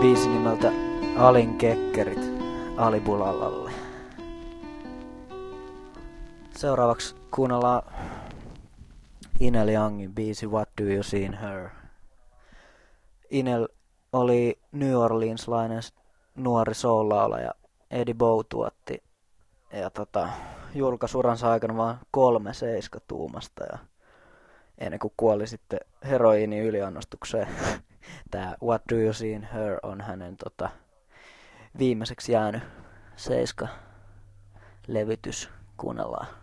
biisi nimeltä Alin kekkerit Ali Bulalalle. Seuraavaksi kuunnellaan Inel Youngin biisi What Do You See in Her. Inel oli New Orleanslainen nuori soul-laulaja, Eddie Bow tuotti. Ja julkaisuransa aikana vaan 3 7-tuumasta ja ennen kuin kuoli sitten heroiinin yliannostukseen. Tää What Do You See in Her on hänen viimeiseksi jäänyt 7-levytys. Kuunnellaan.